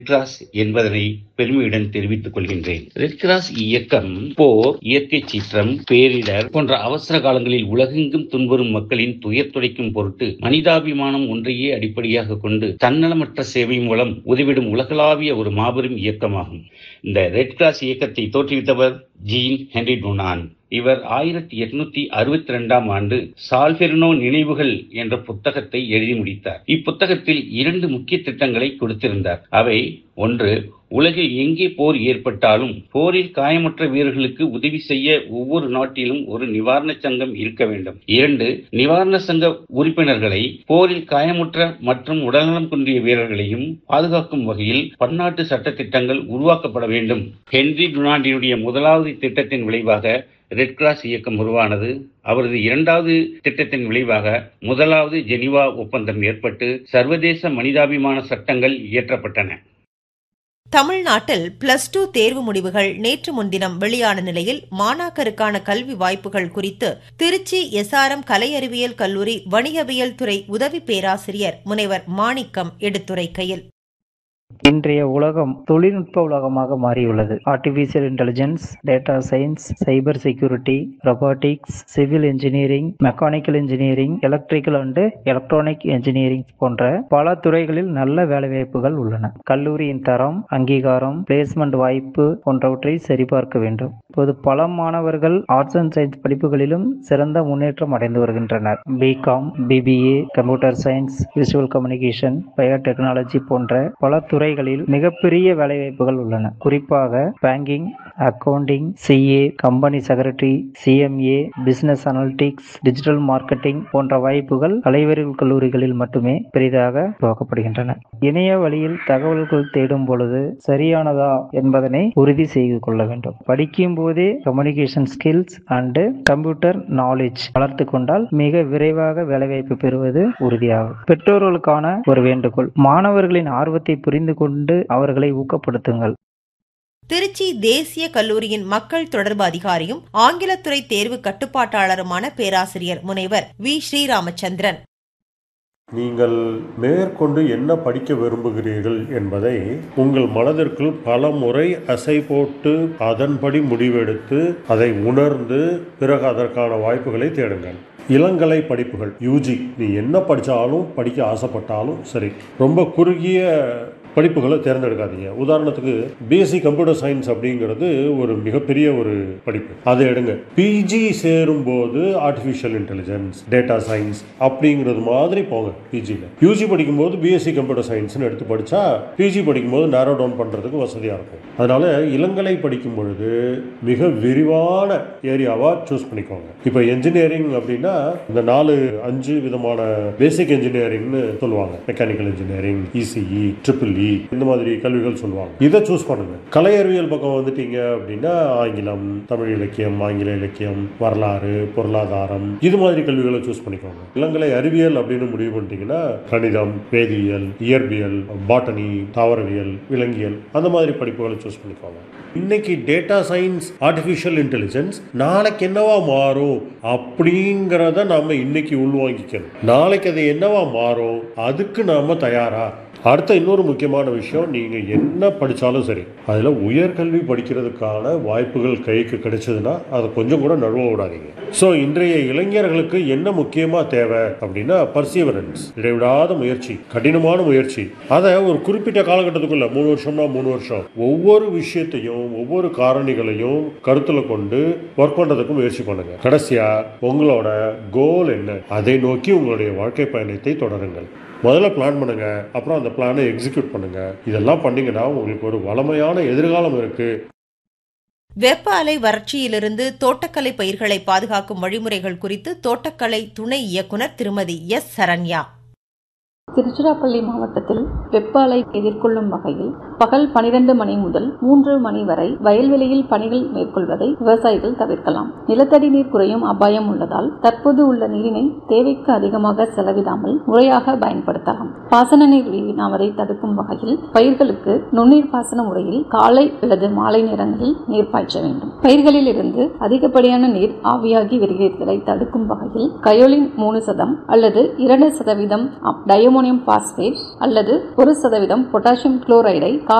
Cross என்பதனை பெருமையுடன் தெரிவித்துக் கொள்கின்றேன். ரெட் கிராஸ் இயக்கம் போர், இயற்கை சீற்றம், பேரிடர் போன்ற அவசர காலங்களில் உலகெங்கும் துன்புறும் மக்களின் துயர் துடைக்கும் பொருட்டு மனிதாபிமானம் ஒன்றையே அடிப்படையாக கொண்டு தன்னலமற்ற சேவை மூலம் உதவிடும் உலகளாவிய ஒரு மாபெரும் இயக்கமாகும். இந்த ரெட் கிராஸ் இயக்கத்தை தோற்றுவித்தவர் ஜீன் ஹென்றி டுனான். இவர் 1862 சால்பெர்னோ நினைவுகள் என்ற புத்தகத்தை எழுதி முடித்தார். இப்புத்தகத்தில் 2 முக்கிய திட்டங்களை கொடுத்திருந்தார். அவை: 1. உலகில் எங்கே போர் ஏற்பட்டாலும் போரில் காயமற்ற வீரர்களுக்கு உதவி செய்ய ஒவ்வொரு நாட்டிலும் ஒரு நிவாரண சங்கம் இருக்க வேண்டும். 2. நிவாரண சங்க உறுப்பினர்களை போரில் காயமுற்ற மற்றும் உடல்நலம் குன்றிய வீரர்களையும் பாதுகாக்கும் வகையில் பன்னாட்டு சட்ட திட்டங்கள் உருவாக்கப்பட வேண்டும். ஹென்றி டுனாண்டினுடைய முதலாவது திட்டத்தின் விளைவாக ரெட் கிராஸ் இயக்கம் உருவானது. அவரது 2வது திட்டத்தின் விளைவாக முதலாவது ஜெனீவா ஒப்பந்தம் ஏற்பட்டு சர்வதேச மனிதாபிமான சட்டங்கள் இயற்றப்பட்டன. தமிழ்நாட்டில் +2 தேர்வு முடிவுகள் நேற்று முன்தினம் வெளியான நிலையில் மாணாக்கருக்கான கல்வி வாய்ப்புகள் குறித்து திருச்சி SRM கலை அறிவியல் கல்லூரி வணிகவியல் துறை உதவி பேராசிரியர் முனைவர் மாணிக்கம் எடுத்துரைக்கையில், இன்றைய உலகம் தொழில்நுட்ப உலகமாக மாறியுள்ளது. Artificial intelligence, data science, cyber security, robotics, civil engineering, mechanical engineering, electrical and electronic engineering போன்ற பல துறைகளில் நல்ல வேலைவாய்ப்புகள் உள்ளன. கல்லூரியின் தரம், அங்கீகாரம், பிளேஸ்மெண்ட் வாய்ப்பு போன்றவற்றை சரிபார்க்க வேண்டும். இப்போது பல மாணவர்கள் ஆர்ட்ஸ் அண்ட் சயின்ஸ் படிப்புகளிலும் சிறந்த முன்னேற்றம் அடைந்து வருகின்றனர். BCom, BBA, computer science, visual communication, biotechnology போன்ற பல துறைகளில் மிகப்பெரிய வேலைவாய்ப்புகள் உள்ளன. குறிப்பாக banking, accounting, CA, company secretary, CMA, business analytics, digital marketing போன்ற வாய்ப்புகள் கலைவறிவியல் கல்லூரிகளில் மட்டுமே பெரிதாக துவக்கப்படுகின்றன. இணைய வழியில் தகவல்கள் தேடும் பொழுது சரியானதா என்பதனை உறுதி செய்து கொள்ள வேண்டும். படிக்கும் போதே communication skills and computer knowledge வளர்த்து கொண்டால் மிக விரைவாக வேலைவாய்ப்பு பெறுவது உறுதியாகும். பெற்றோர்களுக்கான ஒரு வேண்டுகோள்: மாணவர்களின் ஆர்வத்தை புரிந்து கொண்டு அவர்களை ஊக்கப்படுத்துங்கள். திருச்சி தேசிய கல்லூரியின் மக்கள் தொடர்பு அதிகாரியும் ஆங்கிலத்துறை தேர்வு கட்டுப்பாட்டாளருமான பேராசிரியர் முனைவர் V. ஸ்ரீராமச்சந்திரன், நீங்கள் மேற்கொண்டு என்ன படிக்க விரும்புகிறீர்கள் என்பதை உங்கள் மனதிற்குள் பல முறை அசை போட்டு அதன்படி முடிவெடுத்து அதை உணர்ந்து பிறகு அதற்கான வாய்ப்புகளை தேடுங்கள். இளங்கலை படிப்புகள், UG, நீ என்ன படித்தாலும் படிக்க ஆசைப்பட்டாலும் சரி, ரொம்ப குறுகிய படிப்புகளை தேர்ந்தெடுக்காதீங்க. உதாரணத்துக்கு BSc கம்ப்யூட்டர் சயின்ஸ் அப்படிங்கிறது ஒரு மிகப்பெரிய ஒரு படிப்பு, அதை எடுங்க. PG சேரும் போது ஆர்டிஃபிஷியல் இன்டெலிஜென்ஸ், டேட்டா சயின்ஸ் அப்படிங்கிறது மாதிரி போங்க. PGயில் UG படிக்கும்போது BSc கம்ப்யூட்டர் சயின்ஸ்னு எடுத்து படித்தா PG படிக்கும்போது நேரோ டவுன் பண்ணுறதுக்கு வசதியாக இருக்கும். அதனால இளங்கலை படிக்கும் பொழுது மிக விரிவான ஏரியாவாக சூஸ் பண்ணிக்கோங்க. இப்போ என்ஜினியரிங் அப்படின்னா இந்த 4-5 விதமான பேசிக் என்ஜினியரிங்னு சொல்லுவாங்க. மெக்கானிக்கல் இன்ஜினியரிங், ECE, EEE, இந்த மாதிரி கல்விகள் சொல்லுவாங்க. இதை சூஸ் பண்ணுங்க. கலை அறிவியல் பக்கம் வந்துட்டீங்க அப்படின்னா ஆங்கிலம், தமிழ் இலக்கியம், ஆங்கில இலக்கியம், வரலாறு, பொருளாதாரம், இது மாதிரி கல்விகளை சூஸ் பண்ணிக்கோங்க. இளங்கலை அறிவியல் அப்படின்னு முடிவு பண்ணிட்டீங்கன்னா கணிதம், வேதியியல், இயற்பியல், பாட்டனி, தாவரவியல், விலங்கியல், அந்த மாதிரி படிப்புகளை சூஸ் பண்ணிக்கோங்க. இன்னைக்கு டேட்டா சயின்ஸ், ஆர்டிஃபிஷியல் இன்டெலிஜென்ஸ் நாளைக்கு என்னவா மாறும் அப்படிங்கிறத நாம இன்னைக்கு உள்வாங்கிக்கணும். நாளைக்கு அது என்னவா மாறும், அதுக்கு நாம தயாரா? அடுத்த இன்னொரு முக்கியமான விஷயம், நீங்கள் என்ன படித்தாலும் சரி அதில் உயர்கல்வி படிக்கிறதுக்கான வாய்ப்புகள் கைக்கு கிடைச்சதுன்னா அதை கொஞ்சம் கூட நழுவ விடாதீங்க. ஸோ இன்றைய இளைஞர்களுக்கு என்ன முக்கியமாக தேவை அப்படின்னா பர்சீவரன்ஸ், இடைவிடாத முயற்சி, கடினமான முயற்சி. அதை ஒரு குறிப்பிட்ட காலகட்டத்துக்குள்ள 3 வருஷம்னா 3 வருஷம் ஒவ்வொரு விஷயத்தையும் ஒவ்வொரு காரணிகளையும் கருத்தில் கொண்டு ஒர்க் பண்ணுறதுக்கு முயற்சி பண்ணுங்க. கடைசியாக உங்களோட கோல் என்ன, அதை நோக்கி உங்களுடைய வாழ்க்கை பயணத்தை தொடருங்கள். முதல்ல பிளான் பண்ணுங்க, அப்புறம் அந்த பிளானை எக்ஸிக்யூட் பண்ணுங்க. இதெல்லாம் பண்ணீங்கன்னா உங்களுக்கு ஒரு வளமையான எதிர்காலம் இருக்கு. வெப்ப அலை வறட்சியிலிருந்து தோட்டக்கலை பயிர்களை பாதுகாக்கும் வழிமுறைகள் குறித்து தோட்டக்கலை துணை இயக்குநர் திருமதி S. சரண்யா. திருச்சிராப்பள்ளி மாவட்டத்தில் வெப்ப அலை எதிர்கொள்ளும் வகையில் பகல் 12 மணி முதல் 3 மணி வரை வயல்வெளியில் பணிகள் மேற்கொள்வதை விவசாயிகள் தவிர்க்கலாம். நிலத்தடி நீர் குறையும் அபாயம் உள்ளதால் தற்போது உள்ள நீரினை தேவைக்கு அதிகமாக செலவிடாமல் முறையாக பயன்படுத்தலாம். பாசன நீர் வீணாவதை தடுக்கும் வகையில் பயிர்களுக்கு நுண்ணீர் பாசன முறையில் காலை அல்லது மாலை நேரங்களில் நீர் பாய்ச்ச வேண்டும். பயிர்களில் இருந்து அதிகப்படியான நீர் ஆவியாகி வெளியேறுதலை தடுக்கும் வகையில் கயோலின் 3% அல்லது 2% டயமோனியம் அமோனியம் பாஸ்பேட் அல்லது 1% பொட்டாசியம் குளோரைடை